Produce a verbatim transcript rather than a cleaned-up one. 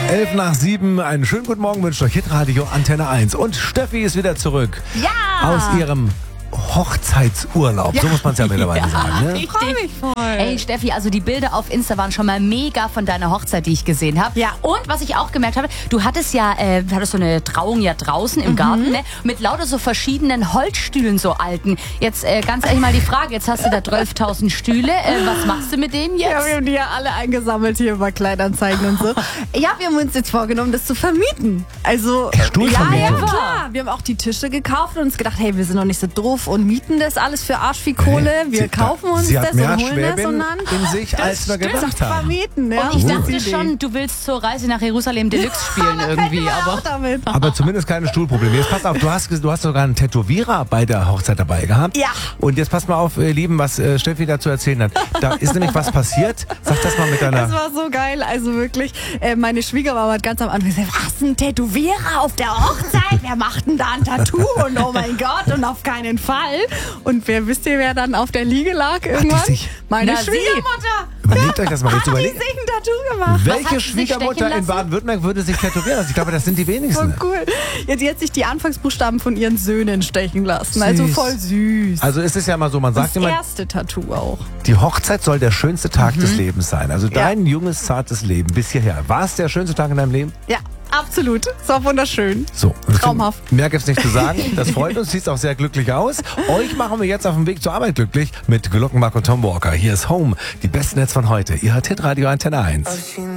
elf nach sieben, einen schönen guten Morgen wünscht euch Hitradio Antenne eins. Und Steffi ist wieder zurück Ja! aus ihrem Hochzeitsurlaub. Ja. So muss man es ja mittlerweile Ja, sagen. Ne? richtig. Freu mich voll. Ey, Steffi, also die Bilder auf Insta waren schon mal mega von deiner Hochzeit, die ich gesehen habe. Ja. Und was ich auch gemerkt habe, du hattest ja, äh, hattest so eine Trauung ja draußen im Garten, ne? Mit lauter so verschiedenen Holzstühlen, so alten. Jetzt äh, ganz ehrlich mal die Frage, jetzt hast du da zwölftausend Stühle. Äh, was machst du mit denen jetzt? Ja, wir haben die ja alle eingesammelt hier über Kleinanzeigen und so. Ja, wir haben uns jetzt vorgenommen, das zu vermieten. Also, Stuhlvermietung. ja, ja, klar. Wir haben auch die Tische gekauft und uns gedacht, hey, wir sind noch nicht so doof und mieten das alles für Arsch wie Kohle. Wir Sie- kaufen uns sie hat das mehr und holen das Schwäbin und dann in sich, als wir gedacht haben. vermieten. Ja? Und ich Das ist dachte die Idee. schon, du willst zur Reise nach Jerusalem Deluxe spielen irgendwie, Können wir aber... auch damit. Aber zumindest keine Stuhlprobleme. Jetzt pass auf, du hast, du hast sogar einen Tätowierer bei der Hochzeit dabei gehabt. Ja. Und jetzt pass mal auf, ihr Lieben, was äh, Steffi dazu erzählen hat. Da ist nämlich was passiert. Sag das mal mit Das deiner... war so geil, also wirklich. Äh, meine Schwiegermama hat ganz am Anfang gesagt, was, ein Tätowierer auf der Hochzeit? Wer macht denn da ein Tattoo? Und oh mein Gott, und auf keinen Fall. Und wer wisst ihr, wer dann auf der Liege lag irgendwann? sich- Meine Na, sie. Schwiegermutter. Überlegt euch das mal. Jetzt Hat die überlegt, sich ein Tattoo gemacht? hat welche sie sich Schwiegermutter stechen in lassen? Baden-Württemberg würde sich tätowieren lassen? Ich glaube, das sind die Voll wenigsten. cool. Ja, die hat sich die Anfangsbuchstaben von ihren Söhnen stechen lassen. Also Süß. voll süß. Also ist es ja mal so, man sagt das immer, erste Tattoo auch. die Hochzeit soll der schönste Tag Mhm. des Lebens sein. Also dein junges, zartes Leben bis hierher. War es der schönste Tag in deinem Leben? Ja, absolut. Es war wunderschön. So. Traumhaft. Mehr gibt's nicht zu sagen. Das freut uns, sieht auch sehr glücklich aus. Euch machen wir jetzt auf dem Weg zur Arbeit glücklich mit Glockenbach und Tom Walker. Hier ist Home, die besten Hits von heute. Ihr hört Hitradio Antenne eins.